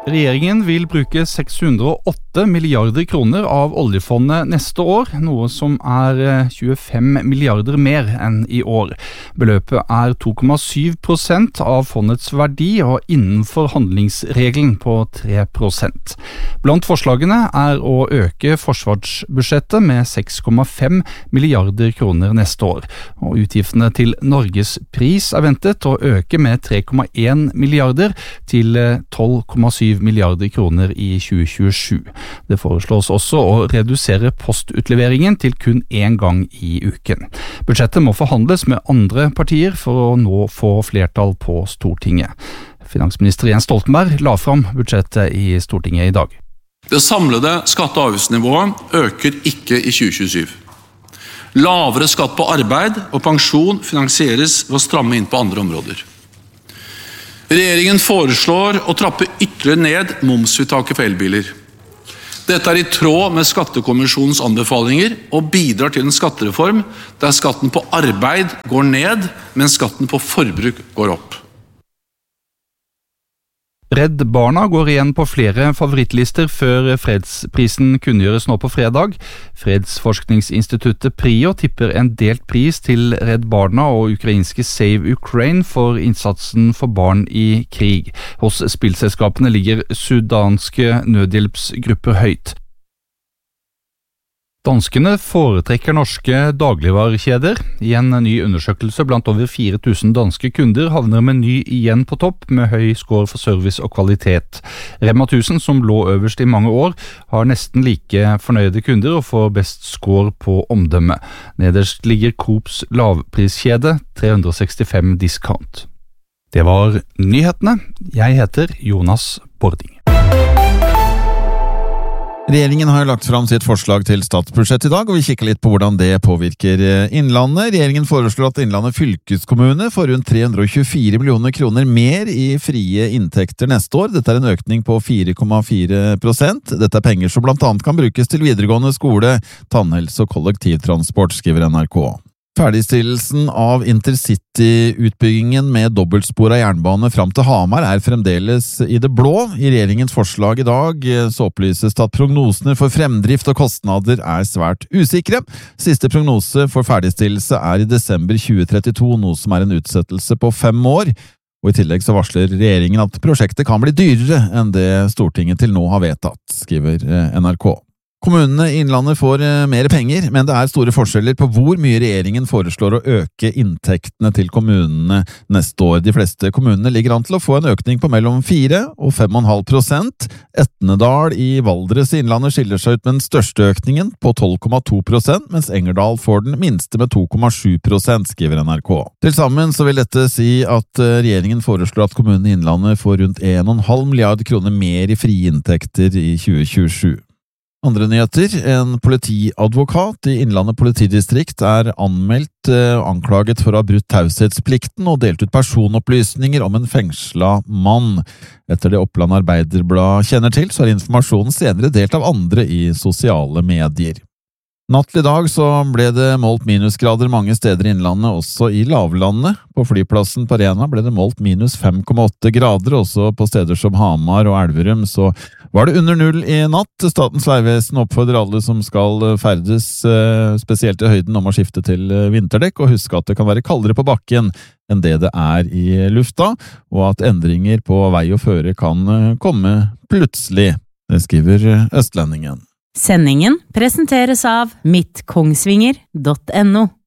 Regjeringen vil bruke 608 milliarder kroner av oljefondet neste år, noe som er 25 milliarder mer enn i år. Beløpet er 2,7% av fondets verdi og innenfor handlingsregelen på 3%. Blant forslagene er å øke forsvarsbudsjettet med 6,5 milliarder kroner neste år. Og utgiftene til Norges pris er ventet å øke med 3,1 milliarder til 12,7 milliarder kroner i 2027. Det foreslås også å redusere postutleveringen til kun én gang i uken. Budsjettet må forhandles med andre partier for å nå få flertall på Stortinget. Finansminister Jens Stoltenberg la fram budsjettet i Stortinget i dag. Det samlede skatte- og avgiftsnivået øker ikke i 2027. Lavere skatt på arbeid og pensjon finansieres ved å stramme inn på andre områder. Regjeringen foreslår å trappe ytterligere ned momsfritaket for elbiler. Dette er i tråd med Skattekommisjonens anbefalinger og bidrar til en skattereform der skatten på arbeid går ned, mens skatten på forbruk går opp. Redd Barna går igjen på flere favorittlister før fredsprisen kunngjøres nå på fredag. Fredsforskningsinstituttet PRIO tipper en delt pris til Redd Barna og ukrainske Save Ukraine for innsatsen for barn i krig. Hos spillselskapene ligger sudanske nødhjelpsgrupper høyt. Danskene foretrekker norske dagligvarekjeder. I en ny undersøkelse blant over 4000 danske kunder havner Meny igjen på topp med høy score for service og kvalitet. Rema 1000, som lå øverst i mange år, har nesten like fornøyde kunder og får best score på omdømme. Nederst ligger Coops lavpriskjede 365 discount. Det var nyhetene. Jeg heter Jonas Bording. Regjeringen har lagt fram sitt forslag til statsbudsjett i dag, og vi kikker litt på hvordan det påvirker Innlandet. Regjeringen foreslår at Innlandet fylkeskommune får rundt 324 millioner kroner mer i frie inntekter neste år. Dette er en økning på 4,4%. Dette er penger som blant annet kan brukes til videregående skole, tannhelse og kollektivtransport, skriver NRK. Ferdigstillelsen av Intercity-utbyggingen med dobbeltspor av jernbane fram til Hamar er fremdeles i det blå. I regjeringens forslag i dag så opplyses det at prognosene for fremdrift og kostnader er svært usikre. Siste prognose for ferdigstillelse er i desember 2032, noe som er en utsettelse på 5 år. Og i tillegg så varsler regjeringen at prosjektet kan bli dyrere enn det Stortinget til nå har vedtatt, skriver NRK. Kommunene i Innlandet får mer penger, men det er store forskjeller på hvor mye regjeringen foreslår å øke inntektene til kommunene neste år. De fleste kommunene ligger an til å få en økning på mellom 4 og 5,5%. Etnedal i Valdres i Innlandet skiller seg ut med den største økningen på 12,2%, mens Engerdal får den minste med 2,7%, skriver NRK. Til sammen så vil dette si at regjeringen foreslår at kommunene i Innlandet får rundt 1,5 milliard kroner mer i frie inntekter i 2027. Andre nyheter. En politiadvokat i Innlandet politidistrikt er anmeldt anklaget for å ha brutt taushetsplikten og delt ut personopplysninger om en fengslet mann. Etter det Oppland Arbeiderblad kjenner til, så er informasjonen senere delt av andre i sosiale medier. Natt til i dag så ble det målt minusgrader mange steder i Innlandet, også i lavlandet. På flyplassen på Rena ble det målt minus 5,8 grader, også på steder som Hamar og Elverum så var det under null i natt. Statens vegvesen oppfordrer alle som skal ferdes, spesielt i høyden, om å skifte til vinterdekk, og huske at det kan være kaldere på bakken enn det det er i lufta, og at endringer på vei og føre kan komme plutselig, det skriver Østlendingen. Sendingen presenteres av mittkongsvinger.no.